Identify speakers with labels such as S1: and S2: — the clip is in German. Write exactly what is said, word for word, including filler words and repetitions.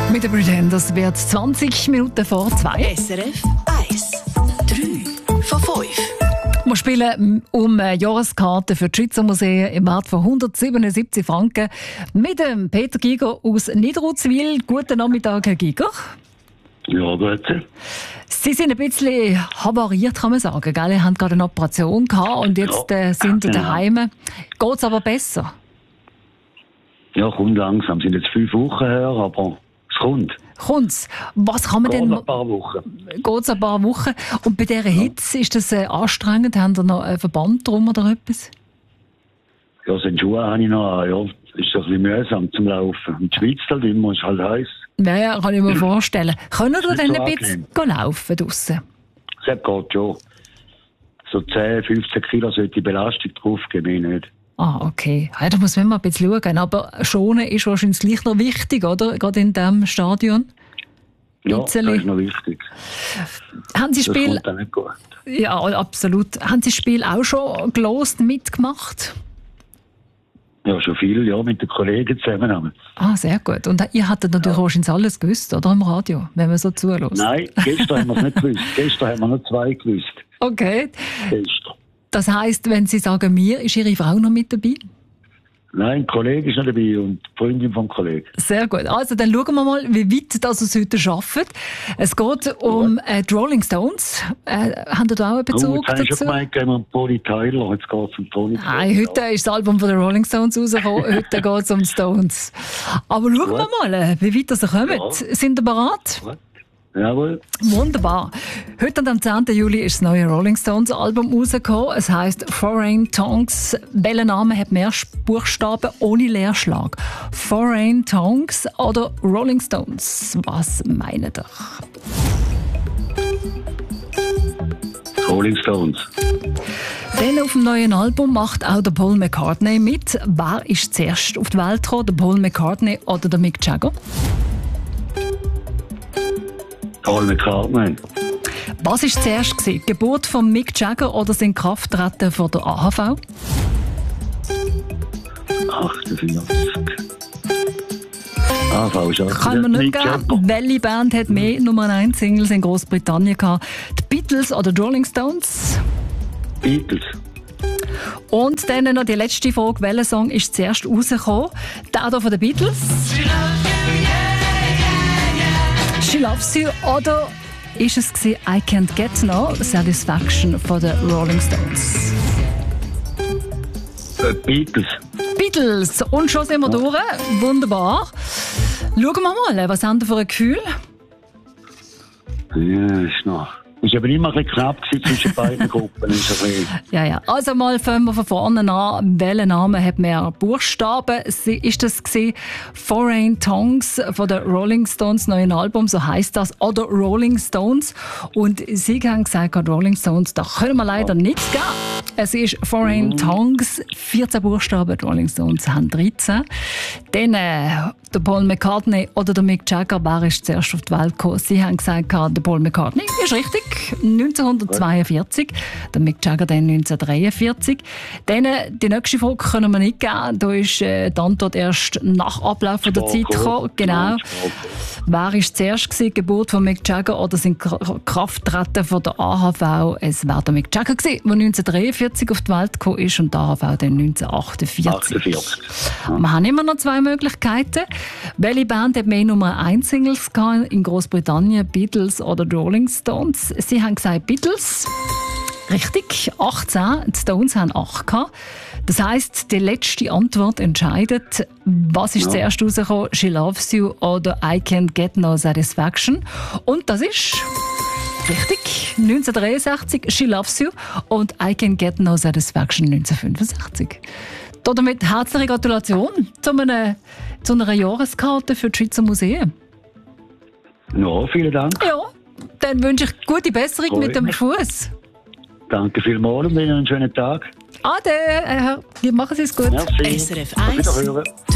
S1: Mit den Pretenders wird zwanzig Minuten vor zwei.
S2: S R F eins. drei von fünf.
S1: Wir spielen um Jahreskarten für die Schweizer Museen im Wert von hundertsiebenundsiebzig Franken mit dem Peter Giger aus Niederutzwil. Guten Nachmittag, Herr Giger.
S3: Ja, gut.
S1: Sie sind ein bisschen havariert, kann man sagen. Gell? Sie haben gerade eine Operation gehabt und jetzt äh, sind Sie
S3: genau.
S1: daheim. Geht es aber besser?
S3: Ja, kommt langsam. Es sind jetzt fünf Wochen her, aber es kommt.
S1: Kommt's? Was kann man
S3: Geht
S1: denn...
S3: ein paar Wochen.
S1: Geht's ein paar Wochen. Und bei dieser Hitze, ist das äh, anstrengend? Haben Sie noch einen Verband drum oder etwas?
S3: Ja, so Schuhe habe ich noch an. Ja, ist doch ein bisschen mühsam zum Laufen. Und die Schweiz halt immer, ist halt heiß.
S1: Ja, ja, kann ich mir vorstellen. Können Sie
S3: ist
S1: denn
S3: so
S1: ein bisschen laufen draussen?
S3: Das geht schon. So zehn, fünfzehn Kilo sollte die Belastung draufgeben, mehr nicht.
S1: Ah, okay. Ja, da muss man mal ein bisschen schauen. Aber schonen ist wahrscheinlich gleich noch wichtig, oder? Gerade in diesem Stadion.
S3: Ja, das ist noch wichtig.
S1: Haben Sie
S3: Das
S1: Spiel...
S3: kommt dann nicht gut.
S1: Ja, absolut. Haben Sie das Spiel auch schon gelost mitgemacht?
S3: Ja, schon viel, ja, mit den Kollegen zusammen.
S1: Ah, sehr gut. Und ihr hattet natürlich ja. wahrscheinlich alles gewusst, oder? Im Radio, wenn man so zuhört.
S3: Nein, gestern haben wir es nicht gewusst. Gestern haben wir noch zwei gewusst. Okay. Gestern.
S1: Das heisst, wenn Sie sagen «mir», ist Ihre Frau noch mit dabei?
S3: Nein, ein Kollege ist noch dabei und die Freundin vom Kollegen.
S1: Sehr gut. Also dann schauen wir mal, wie weit das es heute schafft. Es geht um äh, die Rolling Stones. Äh, haben Sie da auch einen Bezug
S3: oh, jetzt dazu? Jetzt habe ich schon gemeint, gehen wir um Bonnie Tyler. Jetzt geht es um Bonnie Tyler.
S1: Nein, heute ist das Album von den Rolling Stones rausgekommen. Heute geht es um die Stones. Aber schauen gut. wir mal, wie weit das kommt. Ja. Sind Sie bereit?
S3: Gut. Jawohl.
S1: Wunderbar. Heute am zehnten Juli ist das neue Rolling Stones Album rausgekommen. Es heisst Foreign Tongues. Welcher Name hat mehr Buchstaben ohne Leerschlag? Foreign Tongues oder Rolling Stones? Was meinen ihr?
S3: Rolling Stones.
S1: Dann auf dem neuen Album macht auch der Paul McCartney mit. Wer ist zuerst auf die Welt gekommen? Der Paul McCartney oder der Mick Jagger?
S3: Paul McCartney.
S1: Was war zuerst? Die Geburt von Mick Jagger oder sein Krafttreten von der A H V?
S3: achtundvierzig. A H V ist auch.
S1: Kann man nicht geben. Welche Band hat mehr Nummer eins Singles in Großbritannien gehabt? Die Beatles oder die Rolling Stones?
S3: Beatles.
S1: Und dann noch die letzte Frage. Welcher Song ist zuerst rausgekommen? Der hier von den Beatles? She Loves You oder ist es gewesen, I Can't Get No Satisfaction von den Rolling Stones?
S3: Äh, Beatles.
S1: Beatles. Und schon sind wir ja. durch. Wunderbar. Schauen wir mal, was haben Sie für ein Gefühl?
S3: Ja, ist noch... Es war aber immer ein bisschen knapp zwischen beiden Gruppen.
S1: ja, ja. Also mal fangen wir von vorne an. Welcher Name hat mehr Buchstaben? Ist das gewesen? Foreign Tongues von den Rolling Stones neuen Album, so heisst das, oder Rolling Stones? Und Sie haben gesagt, Rolling Stones, da können wir leider ja. nichts geben. Es ist Foreign mhm. Tongues, vierzehn Buchstaben, die Rolling Stones haben dreizehn. Dann äh, der Paul McCartney oder der Mick Jagger, wer ist zuerst auf die Welt gekommen? Sie haben gesagt, der Paul McCartney ist richtig. neunzehnhundertzweiundvierzig, der Mick Jagger dann neunzehnhundertdreiundvierzig. Dann, die nächste Frage können wir nicht geben. Da ist äh, die Antwort erst nach Ablauf der Zeit gekommen. Genau. Wer war zuerst gewesen, die Geburt von Mick Jagger oder sein Krafttreten von der A H V? Es war der Mick Jagger gewesen, der neunzehnhundertdreiundvierzig auf die Welt gekommen ist und die A H V dann neunzehnhundertachtundvierzig. achtundvierzig. Ja. Wir haben immer noch zwei Möglichkeiten. Welche Band hat mehr Nummer eins Singles gehabt in Großbritannien? Beatles oder die Rolling Stones? Sie haben gesagt Beatles. Richtig, achtzehn. Die Stones haben acht gehabt. Das heisst, die letzte Antwort entscheidet, was ist ja. zuerst rausgekommen, She Loves You oder I Can't Get No Satisfaction. Und das ist richtig, neunzehnhundertdreiundsechzig, She Loves You und I Can't Get No Satisfaction neunzehnhundertfünfundsechzig. Damit herzliche Gratulation zu einer, zu einer Jahreskarte für die Schweizer Museen.
S3: Ja, vielen Dank.
S1: Ja, dann wünsche ich gute Besserung Freude. Mit dem Fuß.
S3: Danke vielmals und Ihnen einen schönen Tag.
S1: Ade, äh, wir machen es gut.
S3: Merci.
S2: S R F eins